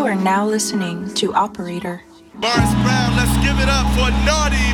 You are now listening to Operator. Morris Brown, let's give it up for Naughty.